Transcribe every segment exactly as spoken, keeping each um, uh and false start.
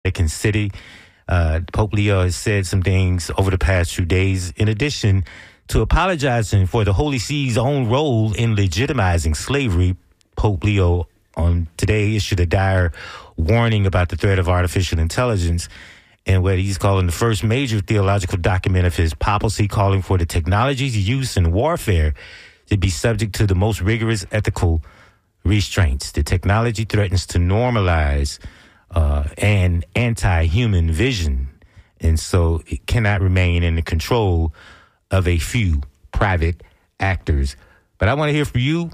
Vatican City. Uh, Pope Leo has said some things over the past few days, in addition to apologizing for the Holy See's own role in legitimizing slavery. Pope Leo on today issued a dire warning about the threat of artificial intelligence and what he's calling the first major theological document of his papacy, calling for the technology's use in warfare to be subject to the most rigorous ethical restraints. The technology threatens to normalize uh, an anti-human vision, and so it cannot remain in the control of a few private actors. But I want to hear from you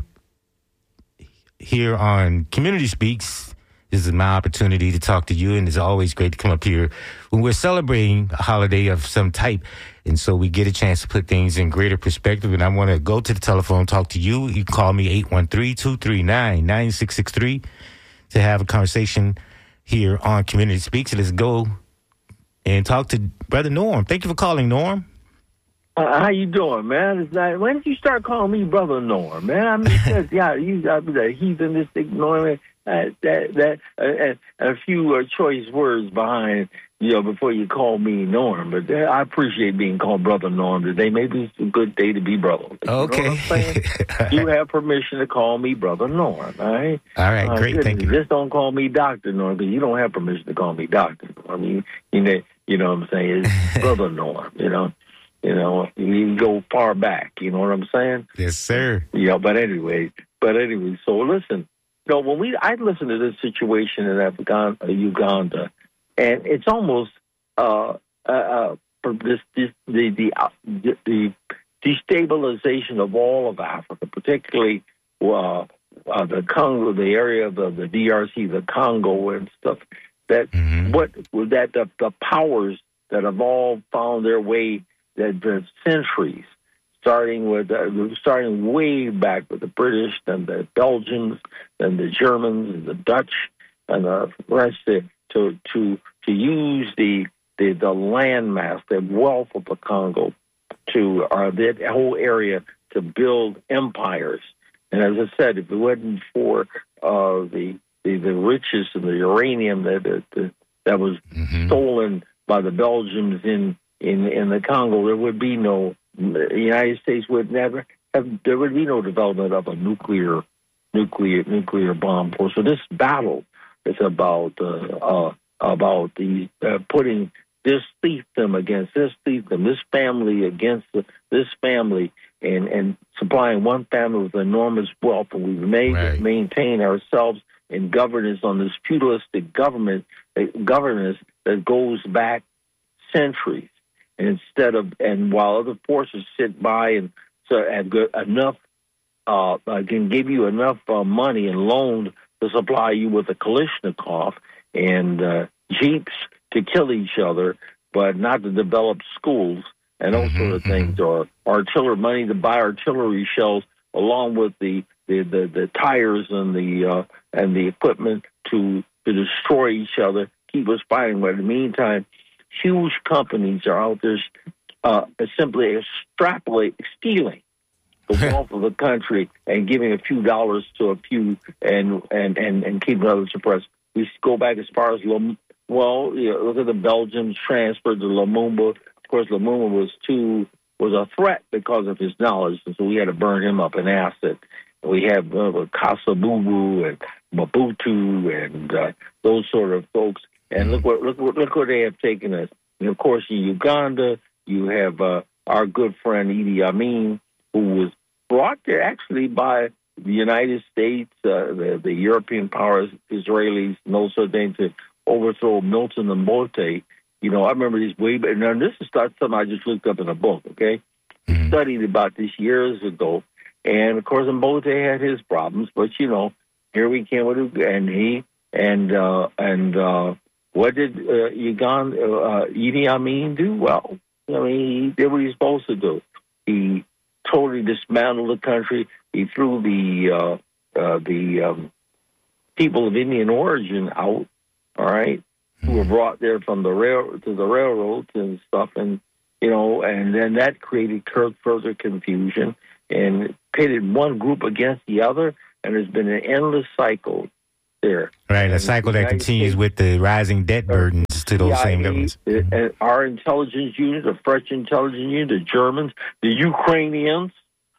here on Community Speaks. This is my opportunity to talk to you, and it's always great to come up here when we're celebrating a holiday of some type. And so we get a chance to put things in greater perspective. And I want to go to the telephone, talk to you. You can call me eight one three, two three nine, nine six six three to have a conversation here on Community Speaks. Let's go and talk to Brother Norm. Thank you for calling, Norm. Uh, how you doing, man? It's not, when did you start calling me Brother Norm, man? I mean, that's, yeah, you got the heathenistic Norm, uh, that that uh, and a few uh, choice words behind, you know, before you call me Norm. But uh, I appreciate being called Brother Norm today. Maybe it's a good day to be brother. You okay. Know what I'm saying? You have permission to call me Brother Norm, all right? All right, uh, great, thank you. Just don't call me Doctor Norm, because you don't have permission to call me Doctor Norm. You, you know, you know what I'm saying? It's Brother Norm, you know? You know, you go far back, you know what I'm saying? Yes, sir. Yeah, but anyway, but anyway, so listen, you know, when we, I listened to this situation in Afghan, uh, Uganda, and it's almost, uh, uh, uh this, this, the, the, uh, the, the destabilization of all of Africa, particularly, uh, uh the Congo, the area of the, the D R C, the Congo and stuff, that, mm-hmm. what, that the, the powers that have all found their way that the centuries, starting with uh, starting way back with the British, then the Belgians, then the Germans, and the Dutch, and the rest to to to, to use the the the landmass, the wealth of the Congo, to uh, that whole area to build empires. And as I said, if it wasn't for uh, the, the the riches and the uranium that that, that was mm-hmm. stolen by the Belgians in In in the Congo, there would be no, the United States would never have, there would be no development of a nuclear, nuclear, nuclear bomb force. So this battle is about, uh, uh, about the, uh, putting this fiefdom against this fiefdom, this family against the, this family, and, and supplying one family with enormous wealth. And we've made, right. maintain ourselves in governance on this feudalistic government, uh, governance that goes back centuries. And instead of, and while other forces sit by and so have good, enough, uh, can give you enough uh, money and loan to supply you with a Kalashnikov and uh, jeeps to kill each other, but not to develop schools and those mm-hmm, sort of things, or artillery money to buy artillery shells, along with the the, the, the tires and the uh, and the equipment to to destroy each other, keep us fighting. But in the meantime, huge companies are out there uh, simply extrapolate, stealing the wealth of the country and giving a few dollars to a few and and, and, and keeping others suppressed. We go back as far as, Lum- well, you know, look at the Belgians transferred to Lumumba. Of course, Lumumba was too, was a threat because of his knowledge, and so we had to burn him up in acid. We have uh, Kasabubu and Mobutu and uh, those sort of folks. And look what look what look where they have taken us. And of course, in Uganda, you have uh, our good friend Idi Amin, who was brought there actually by the United States, uh, the, the European powers, Israelis, and those sort of things to overthrow Milton and Mote. You know, I remember these way back. Now, this is not something I just looked up in a book. Okay, mm-hmm. Studied about this years ago, and of course, Mote had his problems, but you know, here we came with it, and he and uh, and. Uh, What did uh, Uganda, uh, Idi Amin do? Well, I mean, he did what he's supposed to do. He totally dismantled the country. He threw the uh, uh, the um, people of Indian origin out, all right, who were brought there from the rail to the railroads and stuff, and you know, and then that created further confusion and pitted one group against the other, and there's been an endless cycle there. Right, a And cycle the that United continues States, with the rising debt burdens to those C I A, same governments. uh, uh, our intelligence unit, the French intelligence unit, the Germans, the Ukrainians,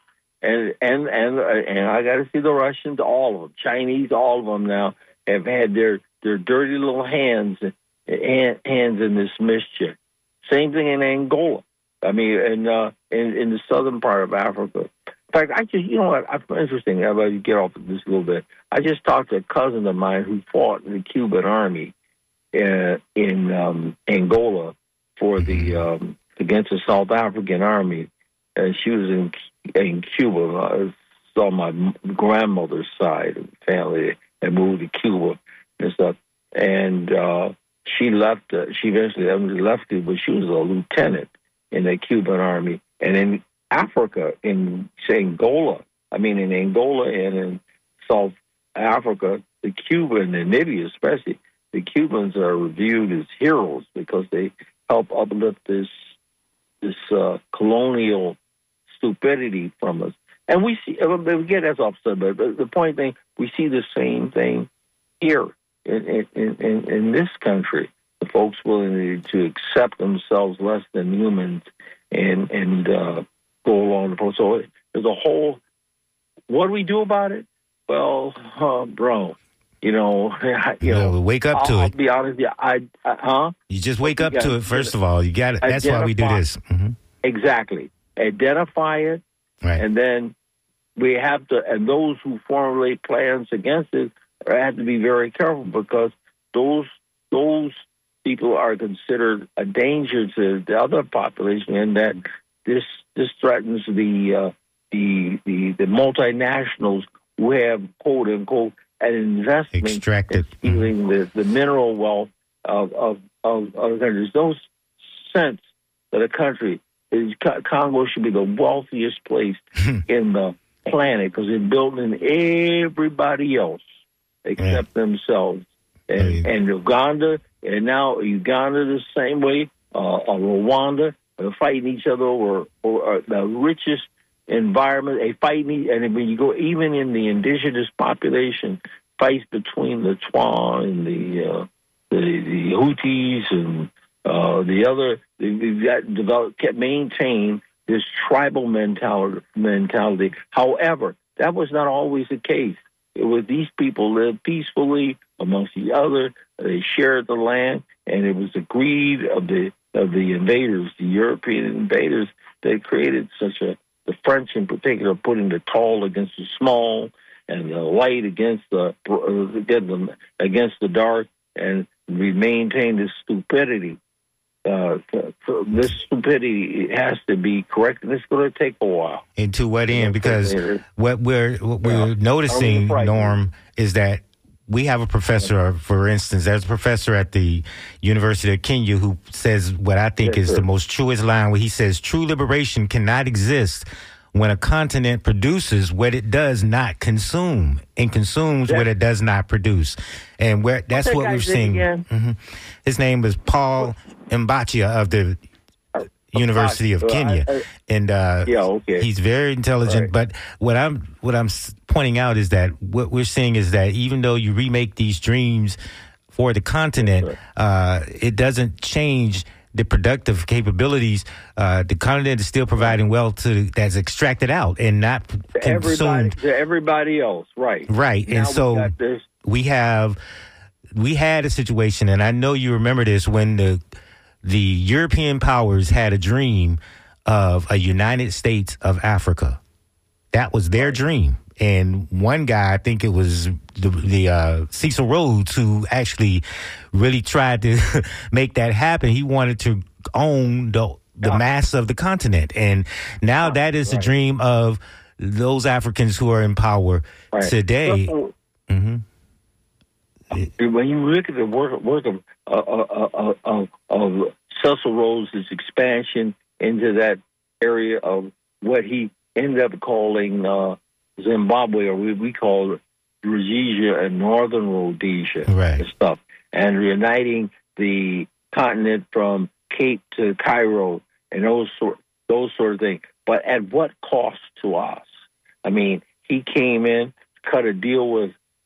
and and and uh, and I got to see the Russians, all of them, Chinese, all of them now have had their their dirty little hands hand, hands in this mischief. Same thing in Angola. I mean, in uh, in in the southern part of Africa. In fact, I just, you know what, I'm interesting. I'm going to get off of this a little bit. I just talked to a cousin of mine who fought in the Cuban army uh, in um, Angola for the um, against the South African army. And she was in in Cuba. I saw my grandmother's side of the family that moved to Cuba and stuff. And uh, she left. Uh, she eventually left it, but she was a lieutenant in the Cuban army. And in Africa, in say, Angola, I mean, in Angola and in South Africa, the Cuban and Namibia especially, the Cubans are reviewed as heroes because they help uplift this this uh, colonial stupidity from us. And we see, we get as upset, but the point thing, we see the same thing here in in, in, in this country. The folks willing to accept themselves less than humans and and uh, go along the process. So there's a whole. What do we do about it? Well, uh, bro, you know, you No, know, wake up I'll, to I'll it. be honest, yeah, I, I huh? You just wake You up gotta to it. First get of all, you got it. That's why we do identify- this. hmm Exactly. Identify it, Right. and then we have to. And those who formulate plans against it have to be very careful because those those people are considered a danger to the other population, and that this this threatens the uh, the, the the multinationals who have quote unquote an investment Extracted. in stealing the, the mineral wealth of of of other countries. Those sense that a country is Congo should be the wealthiest place in the planet because it's building everybody else except yeah. themselves. And, and Uganda, and now Uganda the same way, uh, uh, Rwanda, they're fighting each other over, over uh, the richest environment. They fighting, and when you go even in the indigenous population, fights between the Twa and the uh, the, the Houthis and uh, the other. They've got developed, kept maintained this tribal mentality. Mentality. However, that was not always the case. It was these people lived peacefully amongst each other. They shared the land, and it was the greed of the of the invaders, the European invaders, that created such a. The French, in particular, putting the tall against the small, and the light against the against the dark, and we maintain this stupidity. Uh, so this stupidity has to be corrected. It's going to take a while. And to what end? Because what we're what we're yeah. noticing, Norm, is that we have a professor, for instance, there's a professor at the University of Kenya who says what I think yes, is sir. the most truest line, where he says, true liberation cannot exist when a continent produces what it does not consume and consumes yes. what it does not produce. And where that's What's what that we're seeing. Mm-hmm. His name is Paul Mbachia of the University of Kenya, uh, and uh, yeah, okay. he's very intelligent. Right. But what I'm what I'm pointing out is that what we're seeing is that even though you remake these dreams for the continent, right. uh, it doesn't change the productive capabilities. Uh, the continent is still providing wealth to that's extracted out and not to consumed everybody, to everybody else. Right, right, now and so we, we have we had a situation, and I know you remember this when the. The European powers had a dream of a United States of Africa. That was their dream. And one guy, I think it was the, the uh, Cecil Rhodes, who actually really tried to make that happen. He wanted to own the, the yeah. mass of the continent. And now yeah, that is right. the dream of those Africans who are in power right. today. So, mm-hmm. When you look at the work, work of, uh, uh, uh, uh, of Cecil Rhodes' expansion into that area of what he ended up calling uh, Zimbabwe, or we, we call it Rhodesia and Northern Rhodesia right. and stuff, and reuniting the continent from Cape to Cairo and those sort those sort of things. But at what cost to us? I mean, he came in, cut a deal with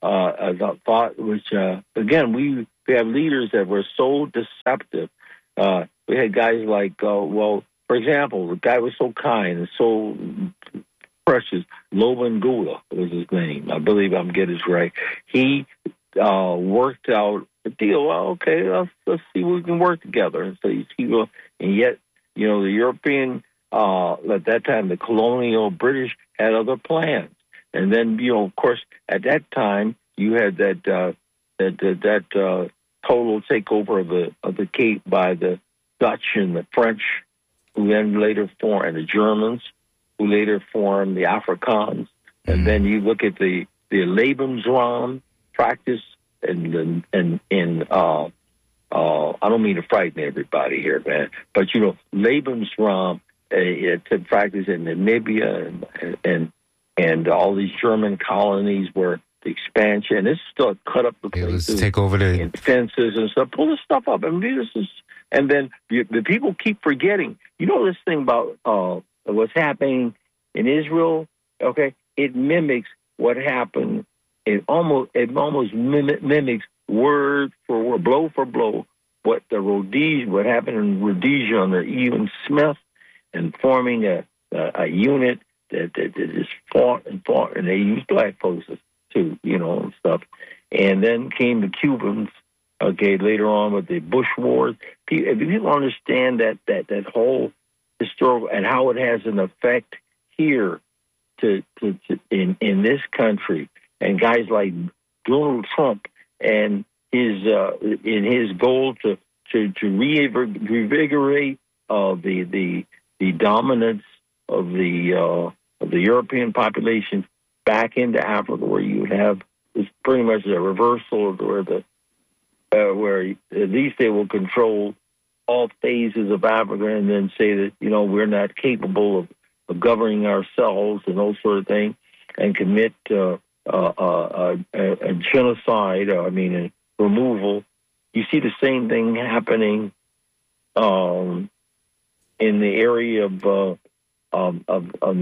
uh, a thought which, uh, again, we, we have leaders that were so deceptive. Uh, we had guys like, uh, well, for example, the guy was so kind and so precious. Loban Gula was his name. I believe I'm getting this right. He uh, worked out a deal. Well, okay, let's, let's see what we can work together. And so you see, well, and yet, you know, the European, uh, at that time, the colonial British had other plans. And then, you know, of course, at that time, you had that uh, that that, that uh, total takeover of the of the Cape by the Dutch and the French, who then later formed, and the Germans, who later formed the Afrikaans. And mm-hmm. then you look at the the Lebensraum practice, and and in uh, uh, I don't mean to frighten everybody here, man, but you know, Lebensraum uh, to practice in Namibia and and and all these German colonies where the expansion, this stuff cut up the yeah, places, let's take over the and fences and stuff, pull this stuff up. I mean, this is, and then the, the people keep forgetting. You know this thing about uh, what's happening in Israel? Okay, it mimics what happened. It almost it almost mimic, mimics word for word, blow for blow, what the Rhodesia, what happened in Rhodesia under Ewan Smith, and forming a a, a unit that, that, that is fought and fought, and they used black folks too, you know, and stuff. And then came the Cubans, okay, later on with the Bush Wars. If people understand that that that whole historical and how it has an effect here to, to, to in in this country, and guys like Donald Trump and his uh, in his goal to to to reinvigorate uh, the the the dominance of the uh, of the European population back into Africa, where you have it's pretty much a reversal of where the uh, where at least they will control all phases of Africa, and then say that you know we're not capable of, of governing ourselves and those sort of things, and commit uh, uh, uh, a, a genocide. Uh, I mean, a removal. You see the same thing happening um, in the area of. Uh, Of, of, of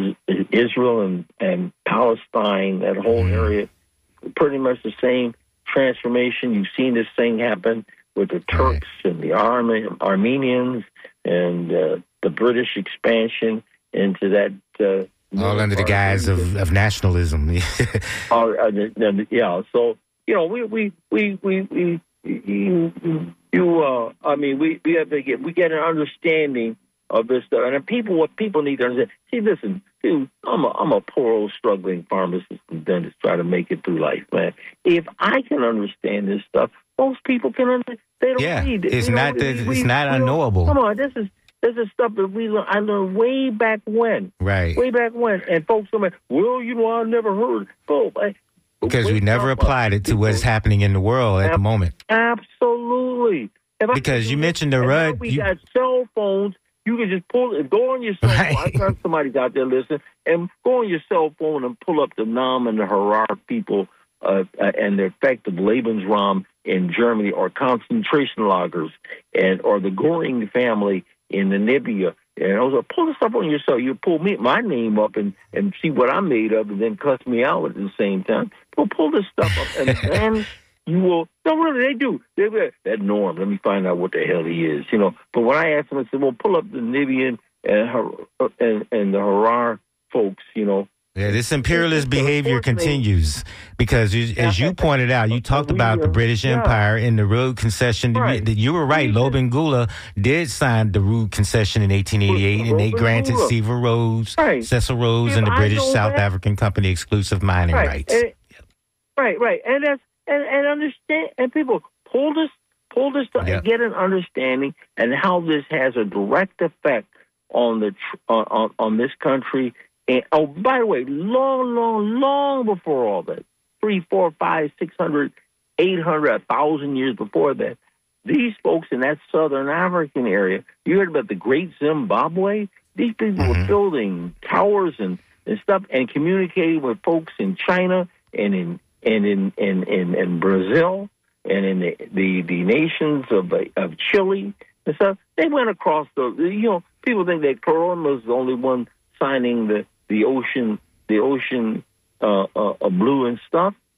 Israel and, and Palestine, that whole area, pretty much the same transformation. You've seen this thing happen with the Turks right. and the Arme- Armenians and uh, the British expansion into that. Uh, All under the guise of, of nationalism. uh, uh, yeah, so, you know, we, we, we, we, we you, you uh, I mean, we, we have to get, we get an understanding of this stuff, and people, what people need to understand. See, listen, dude, I'm a, I'm a poor old struggling pharmacist and dentist trying to make it through life, man. If I can understand this stuff, most people can understand. They don't yeah, need it. It's you not. know, It's we, not we unknowable. Come on, this is this is stuff that we learned. I learned way back when. Right. Way back when, and folks come like, well, you know, I never heard. Oh, I, because we never applied it to what's happening in the world at the moment. Absolutely. Because you mentioned the Rudd. We you, got cell phones. You can just pull it, go on your cell phone. Right. I got somebody's out there listening, and go on your cell phone and pull up the Nam and the Harar people uh, uh, and the effect of Lebensraum in Germany, or concentration lagers, and or the Goring family in Namibia. And I was like, pull this up on your cell. You pull me my name up and, and see what I'm made of, and then cuss me out at the same time. Well, pull this stuff up, and then you will. No, really, they do. They that Norm. Let me find out what the hell he is. You know. But when I asked them, I said, "Well, pull up the Namibian and and, and the Harar folks." You know. Yeah, this imperialist behavior continues because, you, as you pointed out, you talked about the British Empire and the Rudd concession. Right. You were right. Loban Gula did sign the Rudd concession in eighteen eighty-eight, and they granted Seaver Rhodes, right. Cecil Rhodes, and the British South African Company exclusive mining right. rights. And, right, right, and that's and, and understand and people pull this, pull this, to, yep. and get an understanding and how this has a direct effect on the on on, on this country. And, oh, by the way, long, long, long before all that, three, four, five, six hundred, eight hundred, a thousand years before that, these folks in that southern African area, you heard about the Great Zimbabwe? These people mm-hmm. were building towers and, and stuff and communicating with folks in China and in and in in, in, in Brazil and in the, the, the nations of of Chile and stuff. They went across the, you know, people think that Corona was the only one signing the the ocean, the ocean uh, uh, blue and stuff.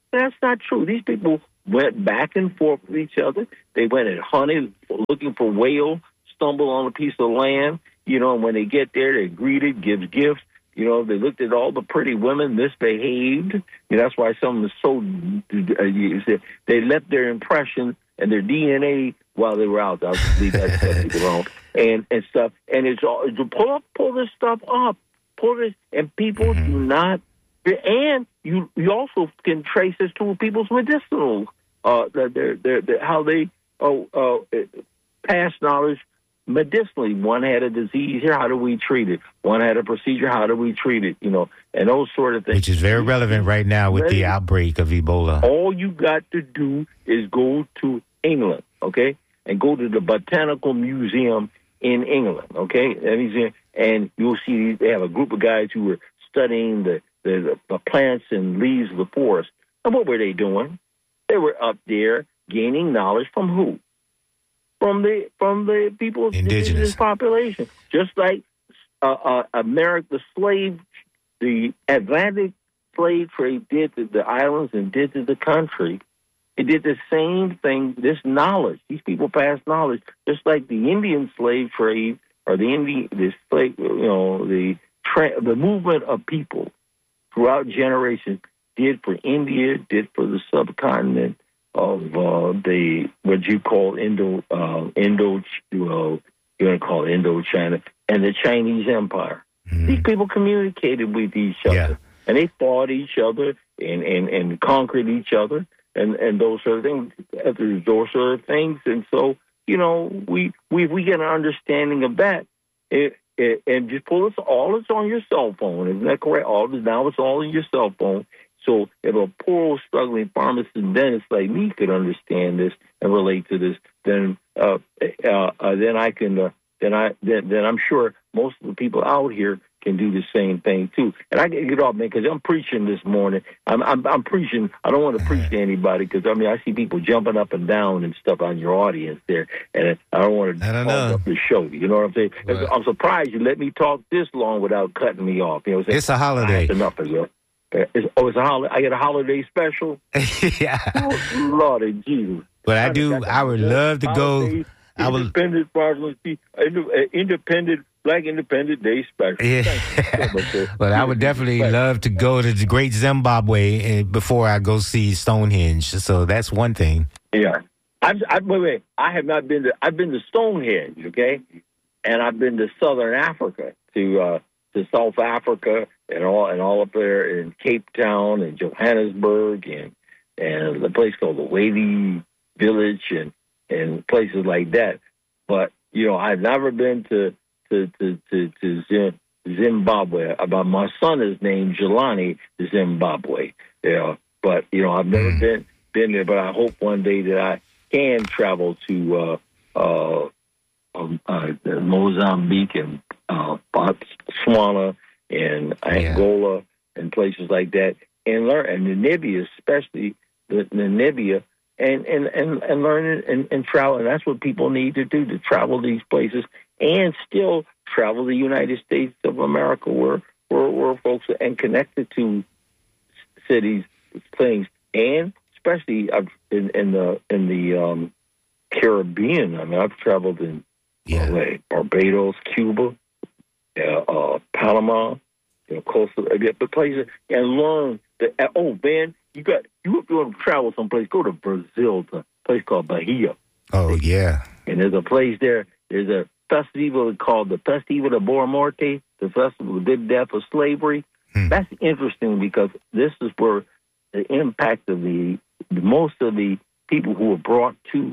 That's not true. These people went back and forth with each other. They went and hunted, looking for whale, stumbled on a piece of land. You know, and when they get there, they're greeted, gives gifts. You know, they looked at all the pretty women, misbehaved. You know, that's why some of them are so, they left their impression and their D N A while they were out. I'll just leave that stuff alone. And, and stuff. And it's all, pull up, pull this stuff up. Pull this, and people mm-hmm. do not, and you you also can trace this to people's medicinal, uh, their, their, their, how they uh, uh, pass knowledge medicinally. One had a disease here, how do we treat it? One had a procedure, how do we treat it? You know, and those sort of things. Which is very relevant right now with the outbreak of Ebola. All you got to do is go to England, okay, and go to the Botanical Museum in England, okay, and, and you'll see they have a group of guys who were studying the, the, the plants and leaves of the forest. And what were they doing? They were up there gaining knowledge from who? From the from the people's indigenous, indigenous population. Just like uh, uh, America, the slave, the Atlantic slave trade did to the islands and did to the country. It did the same thing, this knowledge. These people passed knowledge, just like the Indian slave trade or the Indian, the slave, you know, the tra- the movement of people throughout generations did for India, did for the subcontinent of uh, the, what you call Indo, uh, Indo, uh, you're going to call it Indochina, and the Chinese Empire. Mm-hmm. These people communicated with each other, yeah. and they fought each other and, and, and conquered each other. And, and those sort of things, those sort of things, and so you know, we we we get an understanding of that, it, it, and just pull this all. It's on your cell phone, isn't that correct? All this now, it's all in your cell phone. So if a poor old struggling pharmacist and dentist like me could understand this and relate to this, then uh, uh, uh, then I can uh, then I then, then I'm sure most of the people out here can do the same thing too. And I can get off, man, because I'm preaching this morning. I'm, I'm I'm preaching. I don't want to preach to anybody because I mean I see people jumping up and down and stuff on your audience there, and I don't want to talk up the show. You know what I'm saying? Right. I'm surprised you let me talk this long without cutting me off. You know what I'm saying? It's a holiday. Enough of you. It's, oh, it's a holiday. I get a holiday special. Yeah. Oh, Lord of Jesus. But I do. I would love to go. I would. Independent, independent. Black Independent Day special. Yeah. But I would definitely love to go to the Great Zimbabwe before I go see Stonehenge. So that's one thing. Yeah. I've, I, wait, wait. I have not been to, I've been to Stonehenge, okay? And I've been to Southern Africa, to uh, to South Africa, and all and all up there in Cape Town and Johannesburg, and and the place called the Whaley Village, and, and places like that. But, you know, I've never been to To, to, to, to Zimbabwe. About my son is named Jelani Zimbabwe. Yeah, but you know I've never been been there. But I hope one day that I can travel to uh, uh, um, uh, Mozambique and uh, Botswana and Angola yeah. and places like that, and learn and Namibia, especially the Namibia, and and and and learn and, and travel. And that's what people need to do, to travel these places. And still travel the United States of America, where where, where folks are and connected to cities, things, and especially in, in the in the um, Caribbean. I mean, I've traveled in yeah. uh, Barbados, Cuba, uh, uh, Panama, you know, Costa, but places, and learn that. Oh man, you got you if you want to travel someplace, go to Brazil, to a place called Bahia. Oh yeah, and there's a place there. There's a festival called the Festival de Boa Morte, the festival of the death of slavery. Hmm. That's interesting because this is where the impact of the, the most of the people who were brought to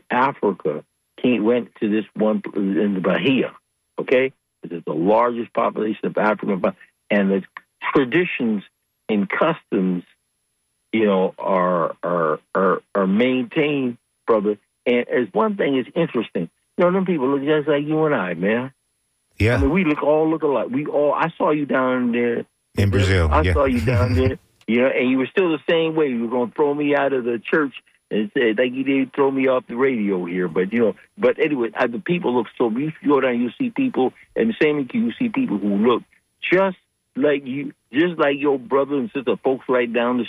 Africa came, went to this one in the Bahia. Okay, this is the largest population of African, and the traditions and customs, you know, are are are, are maintained, brother. And as one thing is interesting. You know, them people look just like you and I, man. Yeah. I mean, we look all look alike. We all. I saw you down there in Brazil. I yeah. saw you down there. You know, and you were still the same way. You were going to throw me out of the church and say like you did throw me off the radio here. But you know, but anyway, the people look so. If you go down, you see people, and the same thing you see people who look just like you, just like your brother and sister, folks right down the street.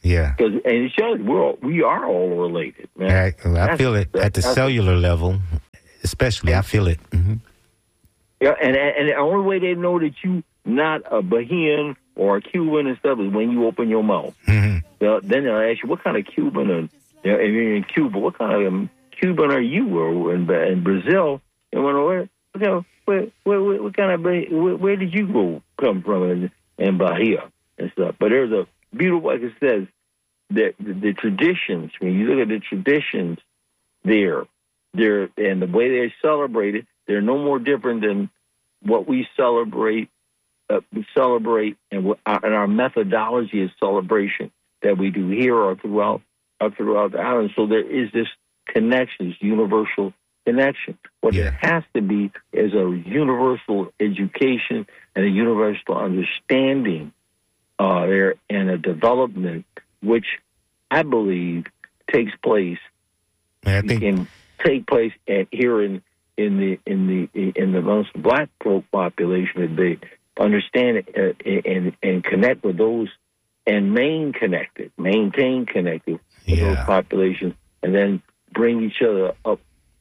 Yeah. Because and it shows we're all, we are all related, man. I, I That's- feel it at the that's- cellular level, especially. I feel it. Mm-hmm. Yeah, and and the only way they know that you not a Bahian or a Cuban and stuff is when you open your mouth. Mm-hmm. They'll, then they'll ask you, what kind of Cuban, are, you know, if you're in Cuba, what kind of um, Cuban are you? Or in, in Brazil, and when where, you know, where, where, where, what kind of, where, where did you go come from in, in Bahia and stuff? But there's a beautiful, like it says, that the, the traditions, when you look at the traditions there, they're, and the way they celebrate it, they're no more different than what we celebrate, uh, we celebrate, and, what, uh, and our methodology is celebration that we do here or throughout or throughout the island. So there is this connection, this universal connection. What Yeah. there has to be is a universal education and a universal understanding uh, there and a development, which I believe takes place And I think can take place at, here in in the in the in the most black folk population, that they understand it uh, and and connect with those and main connected, maintain connected with Yeah. those populations, and then bring each other up,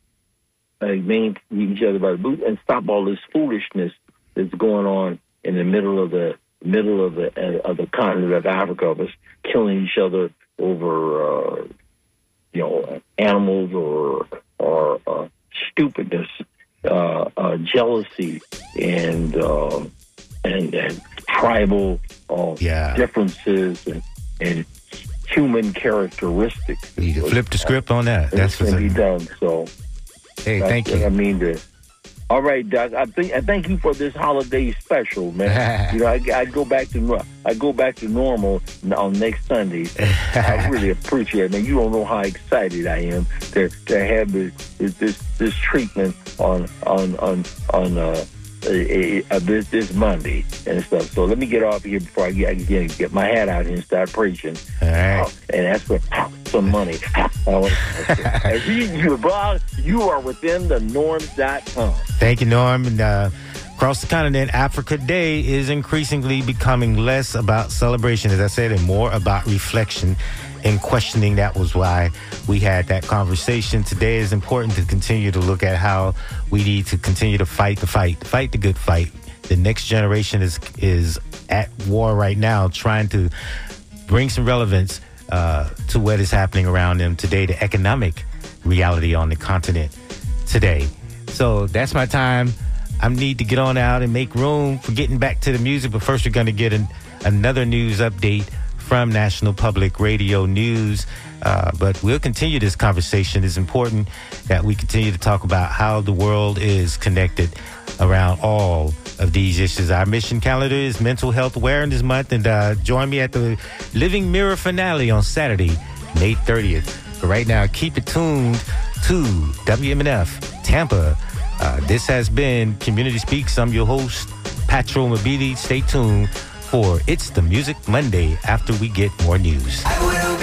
uh, maintain each other by the boot, and stop all this foolishness that's going on in the middle of the middle of the uh, of the continent of Africa, of us killing each other over. Uh, you know, animals or or uh, stupidness, uh, uh, jealousy, and uh, and, and tribal uh, Yeah. differences and, and human characteristics. you can flip the script on that. That's That's what's can be done. So, Hey, that's thank what I you. mean to. All right, Doc. I think I thank you for this holiday special, man. you know, I, I go back to nor- I go back to normal on next Sunday. I really appreciate it, man. You don't know how excited I am to to have this this this treatment on on on on uh, uh, uh, this this Monday and stuff. So let me get off here before I get I get, get my hat out here and start preaching. All right. Uh, and ask for some money. Uh, you, you, Bob, you are within the norms dot com. Thank you, Norm. And, uh, across the continent, Africa Day is increasingly becoming less about celebration, as I said, and more about reflection and questioning. That was why we had that conversation. Today is important to continue to look at how we need to continue to fight the fight, fight the good fight. The next generation is is at war right now, trying to bring some relevance uh, to what is happening around them today, the economic reality on the continent today. So that's my time. I need to get on out and make room for getting back to the music. But first, we're going to get an, another news update from National Public Radio News. Uh, but we'll continue this conversation. It's important that we continue to talk about how the world is connected around all of these issues. Our mission calendar is Mental Health Awareness Month. And uh, join me at the Living Mirror finale on Saturday, May thirtieth. But right now, keep it tuned to W M N F Tampa. Uh, this has been Community Speaks. I'm your host, Patro Mobili. Stay tuned for It's the Music Monday after we get more news.